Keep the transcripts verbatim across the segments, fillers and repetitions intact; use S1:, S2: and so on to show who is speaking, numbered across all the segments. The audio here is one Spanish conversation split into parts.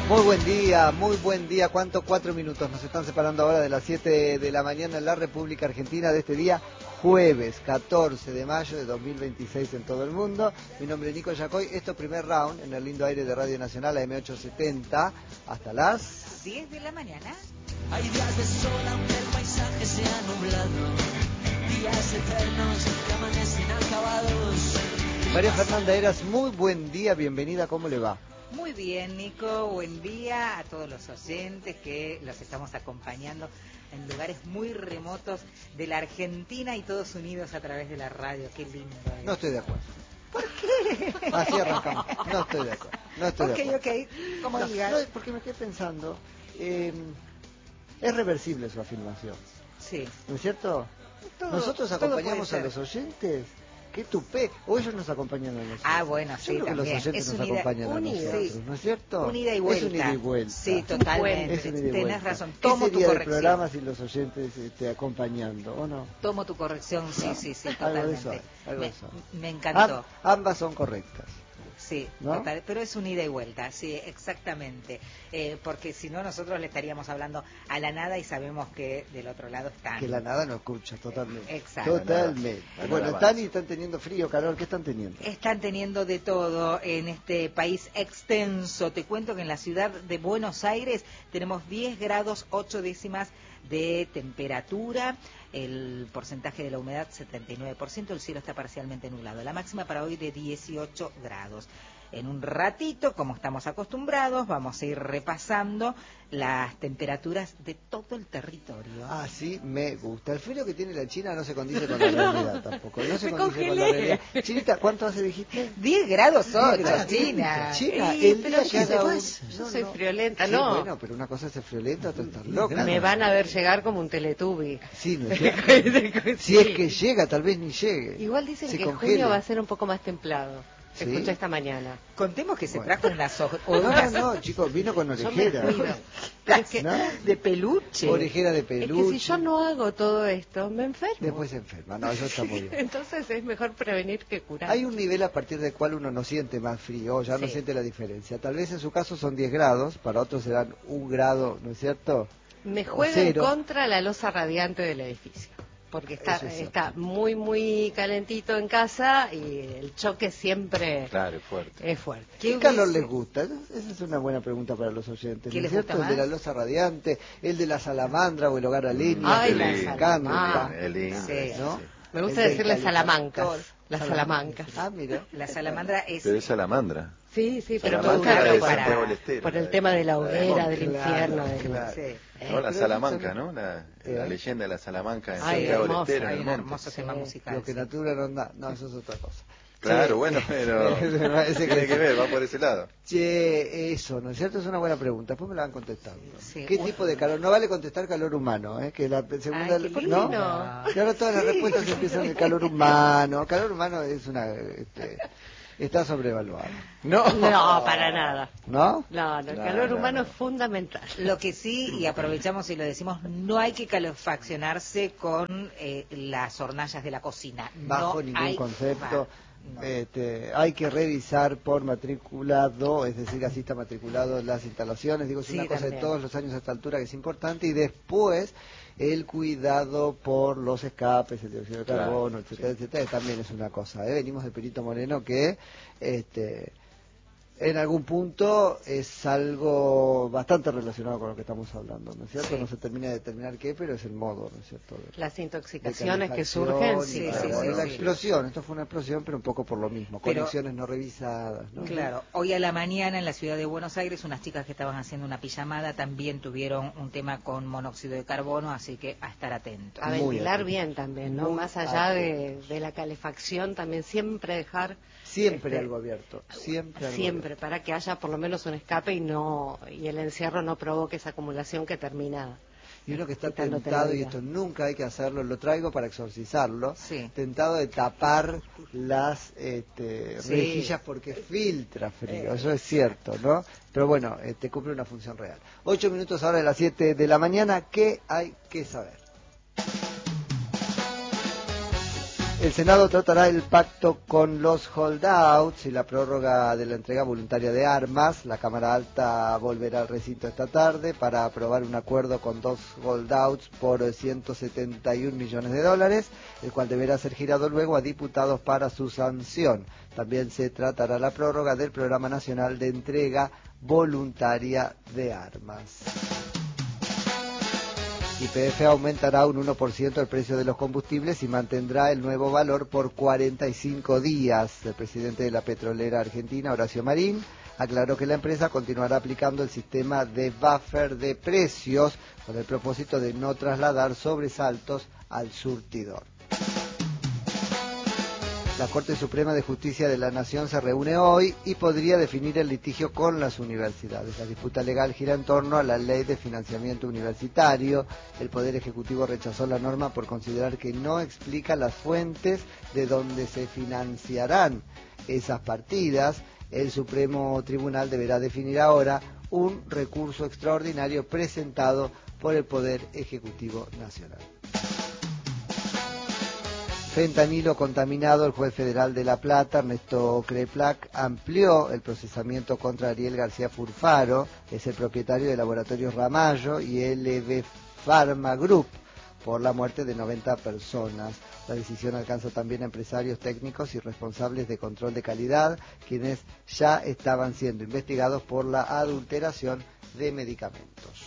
S1: Muy buen día, muy buen día. ¿Cuántos? Cuatro minutos nos están separando ahora de las siete de la mañana en la República Argentina de este día, jueves catorce de mayo de dos mil veintiséis en todo el mundo. Mi nombre es Nico Yacoy. Esto es primer round en el lindo aire de Radio Nacional, A M ochocientos setenta, hasta las
S2: diez de la mañana.
S3: Hay días de sol aunque el paisaje sea nublado, días eternos que amanecen acabados.
S1: María Fernanda Eras, muy buen día, bienvenida, ¿cómo le va?
S2: Muy bien, Nico, buen día a todos los oyentes que los estamos acompañando en lugares muy remotos de la Argentina y todos unidos a través de la radio. Qué lindo es.
S1: No estoy de acuerdo.
S2: ¿Por qué?
S1: Así arrancamos. No estoy de acuerdo. No estoy
S2: Ok,
S1: de acuerdo.
S2: ok, como
S1: No,
S2: digas.
S1: no, porque me quedé pensando, eh, es reversible su afirmación,
S2: Sí.
S1: ¿no es cierto?
S2: Todo-
S1: Nosotros
S2: todo
S1: acompañamos
S2: puede
S1: a
S2: ser.
S1: los oyentes. Qué tupé. O ellos nos acompañan a nosotros.
S2: Ah, bueno,
S1: Yo
S2: sí,
S1: creo que
S2: también.
S1: los oyentes
S2: Es
S1: nos
S2: un ida-
S1: acompañan a
S2: un ida-
S1: nosotros,
S2: sí.
S1: ¿no es cierto?
S2: Un ida y vuelta.
S1: Es un ida y vuelta.
S2: Sí, totalmente.
S1: Es un ida y
S2: Tenés
S1: vuelta.
S2: razón.
S1: ¿Qué
S2: Tomo tu
S1: sería del
S2: corrección.
S1: programa sin los oyentes este, acompañando, o no?
S2: Tomo tu corrección, sí,
S1: ¿No?
S2: sí, sí,
S1: Algo
S2: totalmente.
S1: de eso hay, algo
S2: me,
S1: de eso hay.
S2: me encantó.
S1: Am- ambas son correctas.
S2: Sí,
S1: ¿no?
S2: total, pero es un ida y vuelta, sí, exactamente. Eh, porque si no, nosotros le estaríamos hablando a la nada y sabemos que del otro lado están.
S1: Que la nada no escucha, totalmente.
S2: Exacto.
S1: Totalmente.
S4: La nada
S1: Bueno,
S4: avanza.
S1: están y están teniendo frío, calor, ¿qué están teniendo?
S2: Están teniendo de todo en este país extenso. Te cuento que en la ciudad de Buenos Aires tenemos diez grados ocho décimas de temperatura, el porcentaje de la humedad setenta y nueve por ciento, el cielo está parcialmente nublado. La máxima para hoy de dieciocho grados. En un ratito, como estamos acostumbrados, vamos a ir repasando las temperaturas de todo el territorio.
S1: Ah, sí, me gusta. El frío que tiene la China no se condice con la realidad tampoco. No se
S2: Me
S1: condice con la
S2: congelé.
S1: realidad. Chinita, ¿cuánto hace dijiste?
S2: diez grados ocho,
S1: grados.
S2: China.
S1: China,
S5: Sí,
S1: el
S5: pero
S1: día que
S5: ¿qué
S1: haga un...
S5: pues? Yo
S1: No,
S5: soy
S1: no.
S5: friolenta,
S1: Sí,
S5: no.
S1: bueno, pero una cosa es ser friolenta, otra es estar loca.
S5: Me van a ver llegar como un Teletubby.
S1: Sí, ¿no es cierto? Si es que llega, tal vez ni llegue.
S5: Igual dicen
S1: Se
S5: que
S1: congele.
S5: junio va a ser un poco más templado.
S1: ¿Sí?
S5: Escuché esta mañana.
S2: Contemos que se
S1: Bueno.
S2: trajo unas hojas
S1: No, no, no, chicos, vino con
S5: Yo me
S1: orejera.
S5: cuido. Pero es que,
S1: ¿No?
S2: de peluche.
S1: Orejera de
S5: es
S1: peluche.
S5: que si yo no hago todo esto, me enfermo.
S1: Después se enferma. No, eso está muy bien.
S5: Entonces es mejor prevenir que curar.
S1: Hay un nivel a partir del cual uno no siente más frío, ya no
S5: Sí.
S1: siente la diferencia. Tal vez en su caso son diez grados, para otros serán un grado, ¿no es cierto?
S5: Me
S1: o
S5: juega en
S1: cero.
S5: contra la losa radiante del edificio. Porque está,
S1: Eso es cierto.
S5: está muy, muy calentito en casa y el choque siempre
S4: Claro, fuerte.
S5: es fuerte.
S1: ¿Qué
S2: ¿Qué
S1: calor
S2: hubiese-
S1: les gusta? Esa es una buena pregunta para los oyentes.
S2: ¿Qué
S1: ¿No es
S2: les
S1: cierto?
S2: gusta
S1: El de la
S2: más?
S1: losa radiante, el de la salamandra o el hogar a leña.
S5: Ay,
S1: que
S5: la
S1: me
S4: lindo,
S1: encanta.
S5: salamandra.
S4: Es lindo,
S2: Sí.
S1: ¿No?
S5: Me gusta
S1: El del
S5: decirle
S1: calefactor.
S5: salamancas. Las salamancas.
S1: Ah, mira.
S2: La salamandra es...
S4: Pero es salamandra.
S5: Sí, sí, pero me
S4: Salamanca
S5: gusta
S4: la de
S5: por-
S4: Santiago
S5: para-
S4: del Estero,
S5: por
S4: la
S5: el
S4: de-
S5: tema de la
S4: la de
S5: hoguera,
S4: Monte.
S5: del infierno.
S1: Claro,
S5: del-
S1: claro.
S2: Sí.
S4: ¿No? La
S1: pero
S4: Salamanca,
S1: eso-
S4: ¿no? La,
S1: ¿Eh?
S4: la leyenda de la Salamanca en
S5: Ay,
S4: Santiago del
S5: hermoso.
S4: Estero, en
S2: Hay
S4: el
S2: un
S4: monte.
S2: hermoso tema
S5: Sí.
S2: musical.
S1: Lo que
S2: sí.
S1: natura no da. No, eso es otra cosa.
S4: Claro,
S1: Che,
S4: bueno, pero
S1: me parece
S4: tiene
S1: que-
S4: que ver, va por ese lado.
S1: Che, eso, ¿no es cierto? Es una buena pregunta. Después me la van contestando.
S2: Sí.
S1: ¿Qué tipo de calor? No vale contestar calor humano, ¿eh? Que la segunda...
S2: Ay, qué
S5: ¿Por qué
S1: ¿no?
S5: no?
S1: Y ahora todas las respuestas empiezan de calor humano. Calor humano es una... Este, está sobrevaluado.
S4: No,
S5: No, para nada.
S1: ¿No?
S5: No, no, el
S4: No,
S5: calor
S4: no,
S5: humano
S4: no.
S5: es fundamental.
S2: Lo que sí, y aprovechamos y lo decimos, no hay que calefaccionarse con eh, las hornallas de la cocina.
S1: Bajo
S2: No
S1: ningún
S2: hay-
S1: concepto.
S2: no.
S1: Este, hay que revisar por matriculado, es decir, así está matriculado las instalaciones. Digo, es
S5: Sí,
S1: una cosa de
S5: también.
S1: todos los años a esta altura que es importante. Y después el cuidado por los escapes, el dióxido de
S4: Claro,
S1: carbono, etcétera,
S4: sí.
S1: etcétera, también es una cosa. ¿eh? Venimos de Perito Moreno que este, en algún punto es algo bastante relacionado con lo que estamos hablando, ¿no es cierto?
S2: Sí.
S1: No se termina de determinar qué, pero es el modo, ¿no es cierto? De-
S5: Las
S1: de
S5: intoxicaciones que
S1: calefacción
S5: surgen,
S1: y
S5: sí,
S2: sí,
S1: la-
S2: sí,
S1: bueno,
S2: sí,
S1: la
S2: sí.
S1: explosión, esto fue una explosión, pero un poco por lo mismo,
S2: Pero-
S1: conexiones no revisadas, ¿no?
S2: Claro, hoy a la mañana en la ciudad de Buenos Aires unas chicas que estaban haciendo una pijamada también tuvieron un tema con monóxido de carbono, así que a estar atentos.
S5: a
S1: Muy
S5: ventilar
S1: atento.
S5: bien también, ¿no?
S1: Muy
S5: Más allá de,
S1: atento.
S5: de la calefacción, también siempre dejar
S1: Siempre
S5: este,
S1: algo abierto, siempre algo
S5: siempre
S1: abierto.
S5: para que haya por lo menos un escape y no y el encierro no provoque esa acumulación que termina.
S1: Y uno que está
S5: quitándote
S1: tentado,
S5: la
S1: y
S5: vida.
S1: esto nunca hay que hacerlo, lo traigo para exorcizarlo,
S2: Sí.
S1: tentado de tapar las este,
S2: Sí.
S1: rejillas porque filtra frío, eso es cierto, ¿no? Pero bueno, este, cumple una función real. Ocho minutos ahora de las siete de la mañana, ¿qué hay que saber? El Senado tratará el pacto con los holdouts y la prórroga de la entrega voluntaria de armas. La Cámara Alta volverá al recinto esta tarde para aprobar un acuerdo con dos holdouts por ciento setenta y un millones de dólares, el cual deberá ser girado luego a diputados para su sanción. También se tratará la prórroga del Programa Nacional de Entrega Voluntaria de Armas. Y P F aumentará un uno por ciento el precio de los combustibles y mantendrá el nuevo valor por cuarenta y cinco días. El presidente de la petrolera argentina, Horacio Marín, aclaró que la empresa continuará aplicando el sistema de buffer de precios con el propósito de no trasladar sobresaltos al surtidor. La Corte Suprema de Justicia de la Nación se reúne hoy y podría definir el litigio con las universidades. La disputa legal gira en torno a la Ley de Financiamiento Universitario. El Poder Ejecutivo rechazó la norma por considerar que no explica las fuentes de donde se financiarán esas partidas. El Supremo Tribunal deberá definir ahora un recurso extraordinario presentado por el Poder Ejecutivo Nacional. Fentanilo contaminado. El juez federal de La Plata, Ernesto Kreplak, amplió el procesamiento contra Ariel García Furfaro, es el propietario de Laboratorios Ramallo y L B Pharma Group, por la muerte de noventa personas. La decisión alcanza también a empresarios técnicos y responsables de control de calidad, quienes ya estaban siendo investigados por la adulteración de medicamentos.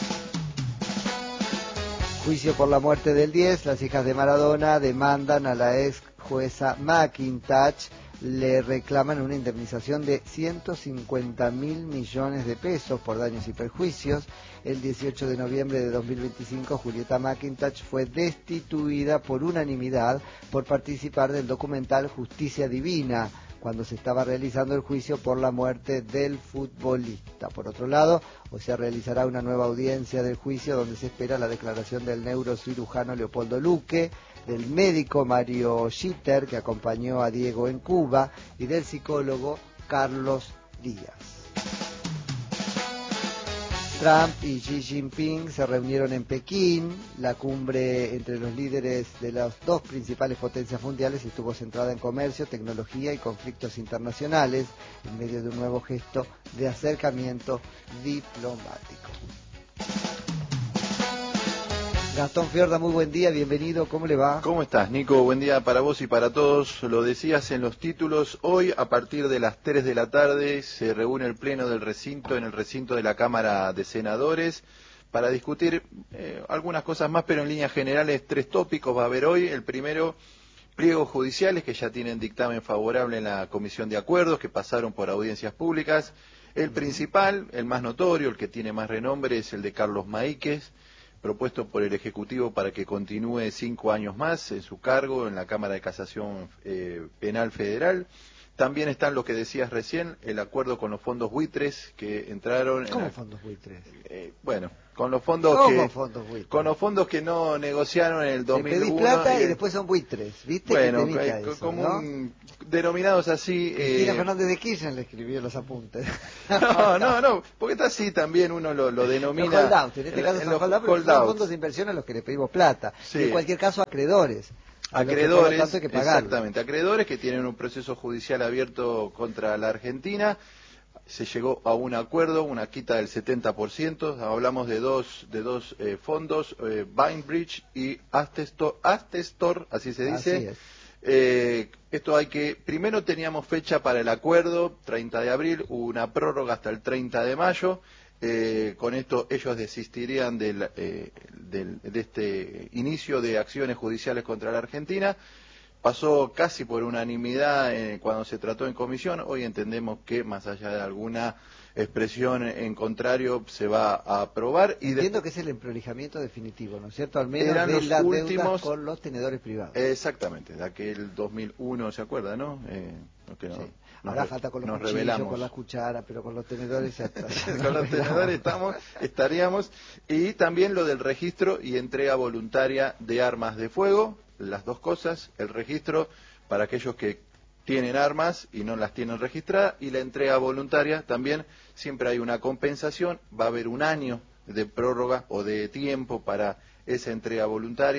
S1: Juicio por la muerte del diez. Las hijas de Maradona demandan a la ex jueza McIntosh, le reclaman una indemnización de ciento cincuenta mil millones de pesos por daños y perjuicios. El dieciocho de noviembre de dos mil veinticinco, Julieta McIntosh fue destituida por unanimidad por participar del documental Justicia Divina, cuando se estaba realizando el juicio por la muerte del futbolista. Por otro lado, hoy se realizará una nueva audiencia del juicio donde se espera la declaración del neurocirujano Leopoldo Luque, del médico Mario Schitter, que acompañó a Diego en Cuba, y del psicólogo Carlos Díaz. Trump y Xi Jinping se reunieron en Pekín. La cumbre entre los líderes de las dos principales potencias mundiales estuvo centrada en comercio, tecnología y conflictos internacionales, en medio de un nuevo gesto de acercamiento diplomático. Gastón Fiorda, muy buen día, bienvenido, ¿cómo le va?
S4: ¿Cómo estás, Nico? Buen día para vos y para todos. Lo decías en los títulos, hoy a partir de las tres de la tarde se reúne el pleno del recinto, en el recinto de la Cámara de Senadores, para discutir eh, algunas cosas más, pero en líneas generales tres tópicos va a haber hoy. El primero, pliegos judiciales que ya tienen dictamen favorable en la Comisión de Acuerdos, que pasaron por audiencias públicas. El principal, el más notorio, el que tiene más renombre, es el de Carlos Maíquez, propuesto por el Ejecutivo para que continúe cinco años más en su cargo en la Cámara de Casación eh, Penal Federal. También están lo que decías recién, el acuerdo con los fondos buitres que entraron...
S1: ¿Cómo
S4: en la,
S1: fondos buitres?
S4: Eh, bueno, con los fondos
S1: ¿Cómo
S4: que...
S1: fondos buitres?
S4: Con los fondos que no negociaron en el dos mil uno.
S1: Le pedís plata y,
S4: y
S1: después son buitres, ¿viste?
S4: Bueno,
S1: que
S4: eh,
S1: eso,
S4: como
S1: ¿no?
S4: un, denominados así...
S1: Cristina
S4: eh,
S1: Fernández de Kirchner le escribió los apuntes.
S4: No, no, no, porque está así también uno lo, lo denomina...
S1: Los holdouts, en este
S4: en,
S1: caso
S4: en
S1: son
S4: los
S1: holdouts, pero son
S4: holdouts.
S1: fondos de inversión a los que le pedimos plata.
S4: Sí.
S1: Y en cualquier caso, acreedores. a los que, por lo
S4: Acreedores,
S1: tanto, hay que pagarlo.
S4: exactamente, acreedores que tienen un proceso judicial abierto contra la Argentina. Se llegó a un acuerdo, una quita del setenta por ciento. Hablamos de dos de dos eh, fondos, eh, Bainbridge y Astestor, Astestor, así se dice.
S1: Así es.
S4: Eh, esto hay que, primero teníamos fecha para el acuerdo, treinta de abril, hubo una prórroga hasta el treinta de mayo. Eh, con esto ellos desistirían del, eh, del, de este inicio de acciones judiciales contra la Argentina. Pasó casi por unanimidad eh, cuando se trató en comisión. Hoy entendemos que más allá de alguna expresión en contrario se va a aprobar. Y
S1: Entiendo
S4: de...
S1: que es el emprolijamiento definitivo, ¿no es cierto? Al menos
S4: Eran
S1: de
S4: los
S1: las
S4: últimos...
S1: deudas con los tenedores privados.
S4: Exactamente, de aquel dos mil uno, ¿se acuerda, no? Eh, que no
S1: Sí.
S4: nos
S1: Ahora
S4: re...
S1: falta con los
S4: nos
S1: cuchillos,
S4: revelamos.
S1: con las cucharas, pero con los tenedores ya está.
S4: Con los tenedores estamos, estaríamos. Y también lo del registro y entrega voluntaria de armas de fuego, las dos cosas, el registro para aquellos que tienen armas y no las tienen registradas, y la entrega voluntaria también, siempre hay una compensación, va a haber un año de prórroga o de tiempo para esa entrega voluntaria.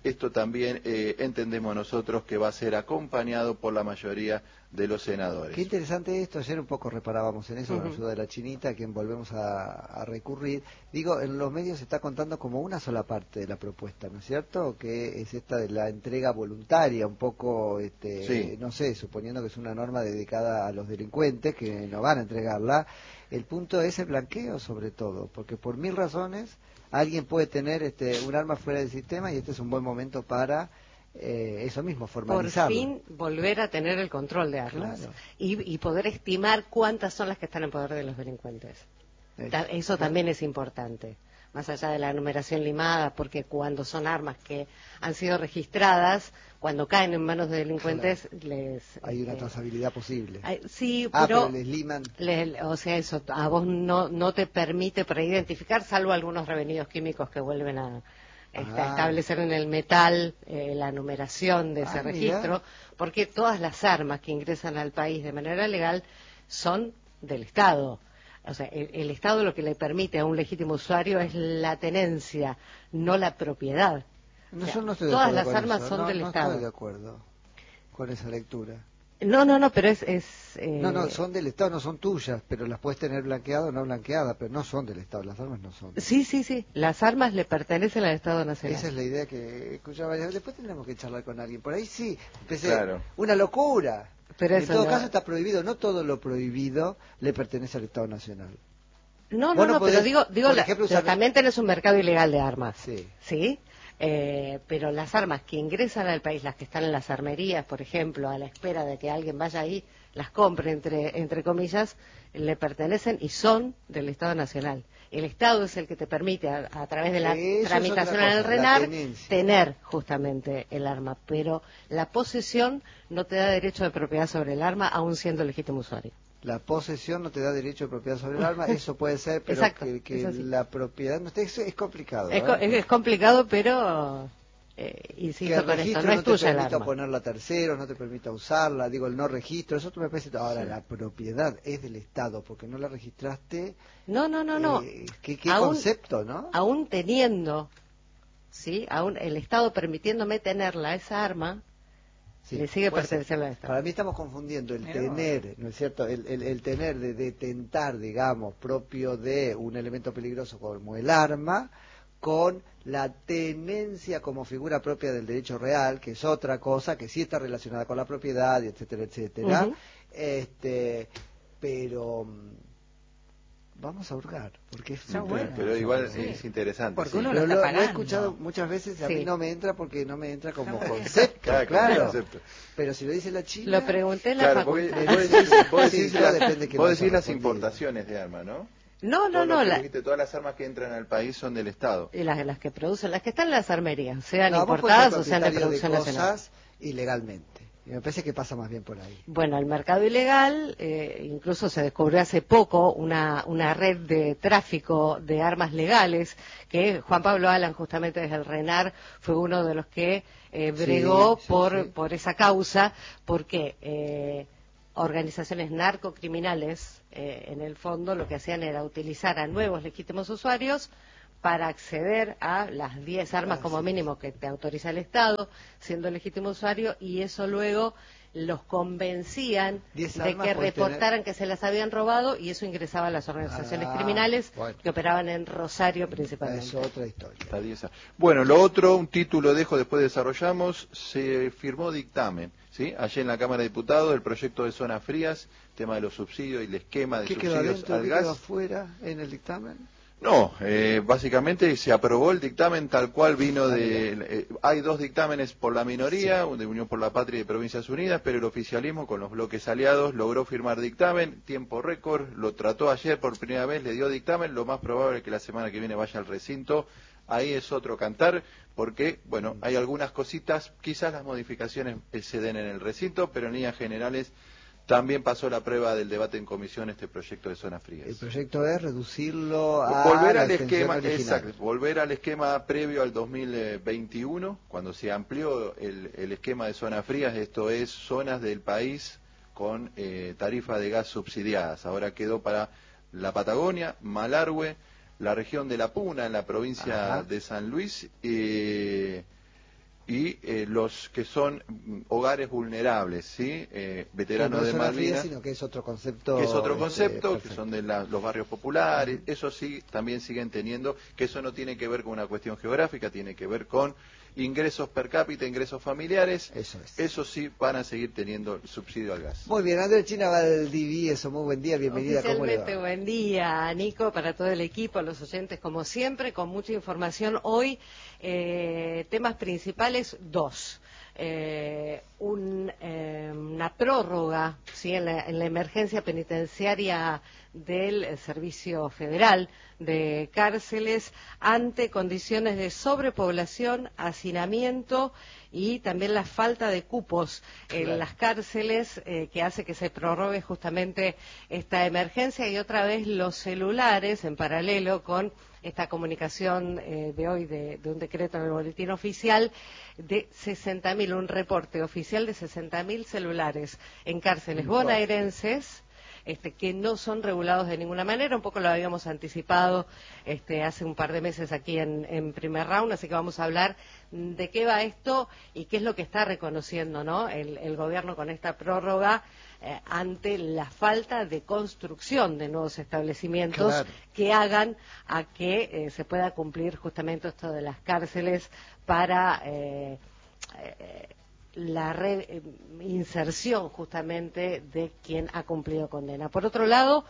S4: esto también eh, entendemos nosotros que va a ser acompañado por la mayoría de los senadores.
S1: Qué interesante esto, ayer un poco reparábamos en eso,
S5: Uh-huh.
S1: con la ayuda de la chinita, a quien volvemos a, a recurrir. Digo, en los medios se está contando como una sola parte de la propuesta, ¿no es cierto? Que es esta de la entrega voluntaria, un poco, este,
S4: Sí.
S1: no sé, suponiendo que es una norma dedicada a los delincuentes, que no van a entregarla. El punto es el blanqueo, sobre todo, porque por mil razones alguien puede tener este, un arma fuera del sistema y este es un buen momento para... Eh, eso mismo,
S5: Por
S1: formalizarlo.
S5: fin volver a tener el control de armas.
S1: Claro.
S5: y, y poder estimar cuántas son las que están en poder de los delincuentes.
S1: Eh,
S5: Ta- Eso
S1: claro.
S5: también es importante, más allá de la numeración limada, porque cuando son armas que han sido registradas, cuando caen en manos de delincuentes, les...
S1: Hay una
S5: este,
S1: trazabilidad posible.
S5: hay- sí,
S1: Ah,
S5: pero...
S1: pero les liman.
S5: le- o sea, eso a vos no, no te permite para identificar, salvo algunos revenidos químicos que vuelven a... este,
S1: Ah.
S5: establecer en el metal eh, la numeración de ese
S1: Ah,
S5: registro,
S1: mirá.
S5: porque todas las armas que ingresan al país de manera legal son del Estado. O sea, el, el Estado lo que le permite a un legítimo usuario es la tenencia, no la propiedad.
S1: No,
S5: O sea,
S1: yo no estoy de
S5: todas
S1: acuerdo
S5: las
S1: con
S5: armas
S1: eso.
S5: son
S1: no,
S5: del
S1: no
S5: Estado.
S1: estoy de acuerdo con esa lectura.
S5: No, no, no, pero es... es eh,
S1: No, no, son del Estado, no son tuyas, pero las puedes tener blanqueadas o no blanqueadas, pero no son del Estado, las armas no son.
S5: Sí, sí, sí, las armas le pertenecen al Estado Nacional.
S1: Esa es la idea que escuchaba varias veces. Después tendremos que charlar con alguien. Por ahí sí, empecé,
S4: Claro.
S1: una locura.
S5: Pero
S1: En
S5: eso
S1: todo
S5: no-
S1: caso está prohibido, no todo lo prohibido le pertenece al Estado Nacional.
S5: No,
S1: Vos
S5: no,
S1: no
S5: no,
S1: podés,
S5: pero digo, digo
S1: por
S5: la-
S1: ejemplo,
S5: o sea,
S1: usar-
S5: también tenés un mercado ilegal de armas.
S1: Sí.
S5: ¿Sí? Eh, pero las armas que ingresan al país, las que están en las armerías, por ejemplo, a la espera de que alguien vaya ahí, las compre, entre, entre comillas, le pertenecen y son del Estado Nacional. El Estado es el que te permite, a, a través de la
S1: Eso es
S5: tramitación
S1: otra
S5: en el
S1: cosa, la
S5: RENAR,
S1: tenencia.
S5: tener justamente el arma. Pero la posesión no te da derecho de propiedad sobre el arma, aún siendo legítimo usuario.
S1: La posesión no te da derecho de propiedad sobre el arma, eso puede ser, pero
S5: Exacto,
S1: que, que
S5: es así.
S1: la propiedad no esté, es, es complicado.
S5: Es,
S1: ¿eh?
S5: co- es- es complicado, pero eh,
S1: Que
S5: insisto
S1: el
S5: con esto,
S1: registro
S5: no
S1: no,
S5: es
S1: te
S5: tuya el
S1: permita
S5: arma.
S1: ponerla a terceros, no te permita usarla, digo, el no registro, eso me parece... Ahora,
S4: Sí.
S1: la propiedad es del Estado, porque no la registraste...
S5: No, no, no, no.
S1: eh, ¿Qué, qué
S5: Aún-
S1: concepto, no?
S5: Aún teniendo, ¿sí? Aún el Estado permitiéndome tenerla, esa arma,
S1: Sí,
S5: le sigue
S1: puede ser.
S5: perteneciendo al Estado.
S1: Para mí estamos confundiendo el
S2: Mirá vos.
S1: tener, ¿no es cierto? El, el, el tener de detentar, digamos, propio de un elemento peligroso como el arma, con la tenencia como figura propia del derecho real, que es otra cosa, que sí está relacionada con la propiedad, y etcétera, etcétera.
S5: Ujú.
S1: Este, pero mm, vamos a hurgar, porque es
S2: Está
S1: súper
S2: bueno.
S4: Pero igual
S2: Sí.
S4: es interesante.
S2: Porque
S4: sí.
S2: uno
S1: Pero
S2: lo
S1: lo,
S2: está
S1: lo he
S2: pagando.
S1: escuchado muchas veces, a
S5: Sí.
S1: mí no me entra porque no me entra como
S2: Está muy bien.
S1: concepto,
S4: Claro,
S1: claro.
S4: como concepto.
S1: Pero si lo dice la China...
S5: Lo pregunté en la
S4: Claro, porque
S5: facultad.
S4: vos decís, vos
S1: Sí,
S4: decís
S1: todo
S4: las-
S1: depende que
S4: vos
S1: lo
S4: decís
S1: hayas
S4: las
S1: respondido.
S4: importaciones de armas, ¿no?
S5: No, no,
S4: Todo lo
S5: no,
S4: que
S5: la-
S4: dijiste, todas las armas que entran al país son del Estado.
S5: y las, las que producen, las que están en las armerías, sean
S1: No, vos podés
S5: importadas
S1: ser
S5: o sean de
S1: propietario
S5: producción nacional.
S1: cosas ilegalmente. Y me parece que pasa más bien por ahí.
S5: Bueno, el mercado ilegal, eh, incluso se descubrió hace poco una, una red de tráfico de armas legales, que Juan Pablo Alan, justamente desde el RENAR, fue uno de los que eh, bregó
S1: Sí, sí,
S5: por,
S1: sí.
S5: por esa causa, porque eh, organizaciones narcocriminales, eh, en el fondo, lo que hacían era utilizar a nuevos legítimos usuarios para acceder a las diez armas
S1: Ah,
S5: como
S1: sí.
S5: mínimo que te autoriza el Estado, siendo legítimo usuario, y eso luego los convencían
S1: diez
S5: de
S1: armas
S5: que
S1: podés
S5: reportaran
S1: tener.
S5: que se las habían robado, y eso ingresaba a las organizaciones
S1: Ah,
S5: criminales
S1: bueno.
S5: que operaban en Rosario principalmente.
S1: Es otra historia.
S4: Está diez a- Bueno, lo otro, un título dejo, después desarrollamos, se firmó dictamen, ¿sí? Allí en la Cámara de Diputados, el proyecto de zonas frías, tema de los subsidios y el esquema de
S1: ¿Qué quedó
S4: subsidios
S1: adentro?
S4: al
S1: ¿Qué
S4: gas.
S1: quedó afuera en el dictamen?
S4: No, eh, básicamente se aprobó el dictamen tal cual vino
S1: Ah,
S4: de... eh, hay dos dictámenes por la minoría, de Unión por la Patria y de Provincias Unidas, pero el oficialismo con los bloques aliados logró firmar dictamen, tiempo récord, lo trató ayer por primera vez, le dio dictamen, lo más probable es que la semana que viene vaya al recinto. Ahí es otro cantar, porque, bueno, hay algunas cositas, quizás las modificaciones eh, se den en el recinto, pero en líneas generales también pasó la prueba del debate en comisión este proyecto de zonas frías.
S1: El proyecto es reducirlo a
S4: Volver
S1: la
S4: al
S1: extensión
S4: esquema,
S1: original.
S4: exacto, volver al esquema previo al dos mil veintiuno, cuando se amplió el, el esquema de zonas frías, esto es zonas del país con eh, tarifa de gas subsidiadas. Ahora quedó para la Patagonia, Malargüe, la región de La Puna en la provincia
S1: Ajá.
S4: de San Luis, eh, y eh, los que son mm, hogares vulnerables, ¿sí? Eh, veteranos
S1: no
S4: de
S1: es una
S4: Malvinas,
S1: fría, sino que es otro concepto.
S4: que es otro
S1: este,
S4: concepto, que
S1: perfecto.
S4: son de la- los barrios populares, eso sí, también siguen teniendo, que eso no tiene que ver con una cuestión geográfica, tiene que ver con ingresos per cápita, ingresos familiares,
S1: Eso es.
S4: eso sí van a seguir teniendo subsidio al gas.
S1: Muy bien, Andrés China Valdivieso, muy buen día, bienvenida, ¿cómo le
S5: Oficialmente,
S1: va?
S5: buen día, Nico, para todo el equipo, a los oyentes, como siempre, con mucha información. Hoy, eh, temas principales, dos. Eh, un, eh, una prórroga, ¿sí? en, la, en la emergencia penitenciaria del eh, Servicio Federal de Cárceles ante condiciones de sobrepoblación, hacinamiento y también la falta de cupos en
S1: Claro.
S5: las cárceles, eh, que hace que se prorrogue justamente esta emergencia, y otra vez los celulares en paralelo con esta comunicación eh, de hoy de, de un decreto en el boletín oficial de sesenta mil, un reporte oficial de sesenta mil celulares en cárceles
S1: Importe.
S5: bonaerenses, este, que no son regulados de ninguna manera. Un poco lo habíamos anticipado este, hace un par de meses aquí en, en primer round, así que vamos a hablar de qué va esto y qué es lo que está reconociendo, ¿no? el, el gobierno con esta prórroga eh, ante la falta de construcción de nuevos establecimientos
S1: Claro.
S5: que hagan a que eh, se pueda cumplir justamente esto de las cárceles para eh, eh, la reinserción justamente de quien ha cumplido condena. Por otro lado,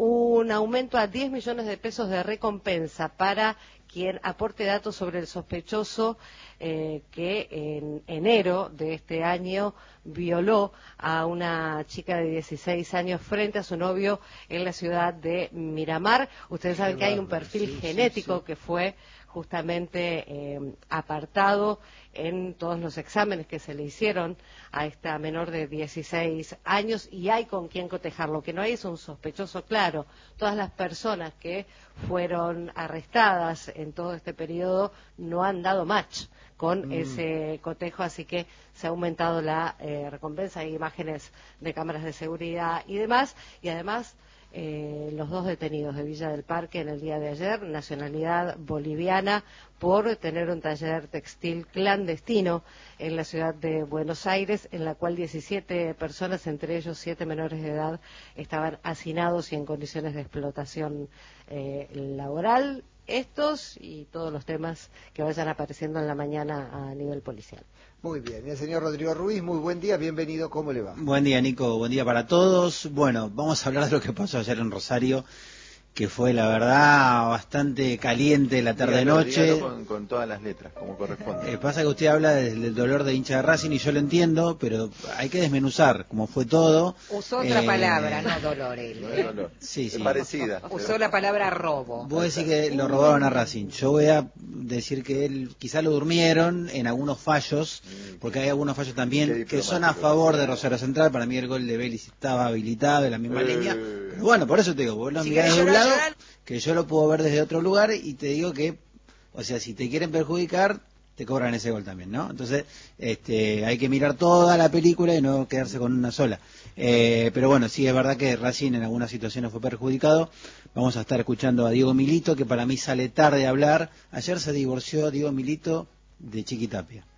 S5: un aumento a diez millones de pesos de recompensa para quien aporte datos sobre el sospechoso eh, que en enero de este año violó a una chica de dieciséis años frente a su novio en la ciudad de Miramar. Ustedes
S1: Qué
S5: saben que hay un
S1: bárbaro,
S5: perfil
S1: sí, sí,
S5: genético
S1: sí.
S5: que fue justamente eh, apartado en todos los exámenes que se le hicieron a esta menor de dieciséis años, y hay con quien cotejar. Lo que no hay es un sospechoso claro. Todas las personas que fueron arrestadas en todo este periodo no han dado match con
S1: Mm.
S5: ese cotejo, así que se ha aumentado la eh, recompensa. Hay imágenes de cámaras de seguridad y demás, y además Eh, los dos detenidos de Villa del Parque en el día de ayer, nacionalidad boliviana, por tener un taller textil clandestino en la ciudad de Buenos Aires, en la cual diecisiete personas, entre ellos siete menores de edad, estaban hacinados y en condiciones de explotación eh, laboral. Estos y todos los temas que vayan apareciendo en la mañana a nivel policial.
S1: Muy bien, y el señor Rodrigo Ruiz, muy buen día, bienvenido, ¿cómo le va?
S6: Buen día, Nico, buen día para todos. Bueno, vamos a hablar de lo que pasó ayer en Rosario, que fue, la verdad, bastante caliente la tarde-noche.
S4: Dígalo, dígalo con, con todas las letras, como corresponde.
S6: Eh, pasa que usted habla del, del dolor de hincha de Racing y yo lo entiendo, pero hay que desmenuzar cómo fue todo.
S2: Usó otra
S6: Eh,
S2: palabra, no dolor él.
S4: No
S2: ¿eh?
S4: es dolor.
S6: Sí,
S4: Es
S6: sí.
S4: parecida.
S2: Usó
S4: pero-
S2: la palabra robo.
S6: Vos decís que lo robaron a Racing. Yo voy a decir que él quizá lo durmieron en algunos fallos, porque hay algunos fallos
S4: Qué
S6: también que son a
S4: diplomático.
S6: favor de Rosario Central. Para mí el gol de Vélez estaba habilitado en la misma
S4: Eh.
S6: línea. Pero bueno, por eso te digo, vos lo
S2: Si
S6: mirás
S2: querés
S6: de un
S2: llorar,
S6: lado,
S2: llorar.
S6: que yo lo puedo ver desde otro lugar, y te digo que, o sea, si te quieren perjudicar, te cobran ese gol también, ¿no? Entonces, este, hay que mirar toda la película y no quedarse con una sola. Eh, pero bueno, sí es verdad que Racing en algunas situaciones fue perjudicado. Vamos a estar escuchando a Diego Milito, que para mí sale tarde a hablar. Ayer se divorció Diego Milito de Chiqui Tapia.